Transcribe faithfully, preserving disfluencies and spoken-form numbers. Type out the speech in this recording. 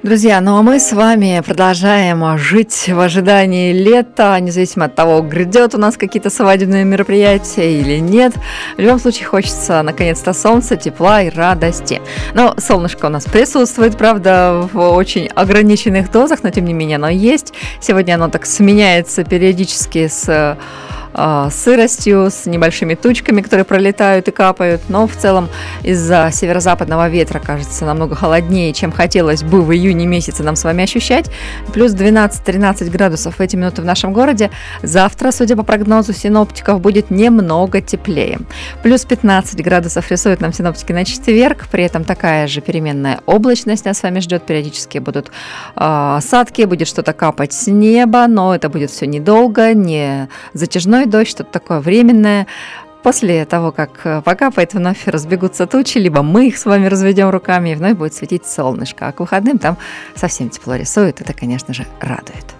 Друзья, ну а мы с вами продолжаем жить в ожидании лета, независимо от того, грядет у нас какие-то свадебные мероприятия или нет. В любом случае хочется наконец-то солнца, тепла и радости. Но солнышко у нас присутствует, правда, в очень ограниченных дозах, но тем не менее оно есть. Сегодня оно так сменяется периодически с сыростью, с небольшими тучками, которые пролетают и капают, но в целом из-за северо-западного ветра, кажется, намного холоднее, чем хотелось бы в июне месяце нам с вами ощущать. Плюс двенадцать-тринадцать градусов в эти минуты в нашем городе. Завтра, судя по прогнозу синоптиков, будет немного теплее. Плюс пятнадцать градусов рисуют нам синоптики на четверг, при этом такая же переменная облачность нас с вами ждет, периодически будут э, осадки, будет что-то капать с неба, но это будет все недолго, не затяжной дождь, что-то такое временное. После того, как покапает, вновь разбегутся тучи, либо мы их с вами разведем руками, и вновь будет светить солнышко. А к выходным там совсем тепло рисует. Это, конечно же, радует.